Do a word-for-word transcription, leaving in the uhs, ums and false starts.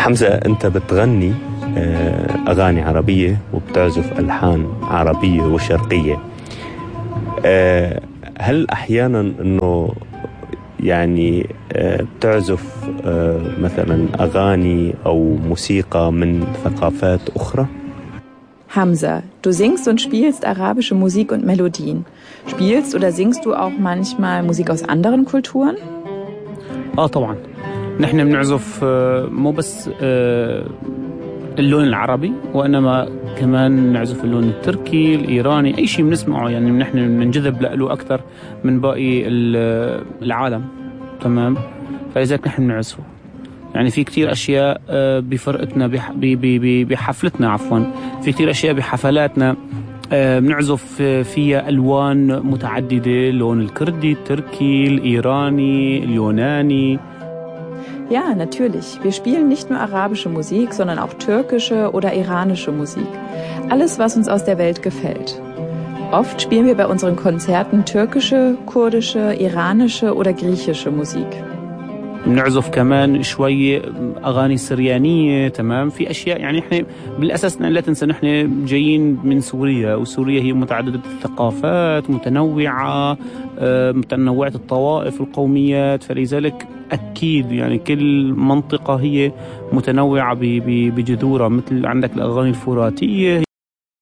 حمزة، أنت بتغني أغاني عربية وبتعزف ألحان عربية وشرقية. هل أحيانا أنه يعني بتعزف مثلا أغاني أو موسيقى من ثقافات أخرى؟ Hamza, du singst und spielst arabische Musik und Melodien. Spielst oder singst du auch manchmal Musik aus anderen Kulturen? آه طبعا، نحن بنعزف مو بس اللون العربي وإنما كمان نعزف اللون التركي، الإيراني، أي شيء بنسمعه يعني نحن بننجذب له أكثر من باقي العالم. تمام، فلذلك نحن بنعزفه. يعني في كتير أشياء بفرقتنا بحفلتنا عفوا في كتير أشياء بحفلاتنا بنعزف فيها ألوان متعددة، اللون الكردي، التركي، الإيراني، اليوناني. Ja, natürlich. Wir spielen nicht nur arabische Musik, sondern auch türkische oder iranische Musik. Alles, was uns aus der Welt gefällt. Oft spielen wir bei unseren Konzerten türkische, kurdische, iranische oder griechische Musik. بنعزف كمان شوي أغاني سريانية. تمام، في أشياء يعني إحنا بالأساس لا تنسى نحن جايين من سوريا، وسوريا هي متعددة الثقافات، متنوعة متنوعة الطوائف والقوميات، فلذلك أكيد يعني كل منطقة هي متنوعة بجذورها. مثل عندك الأغاني الفراتية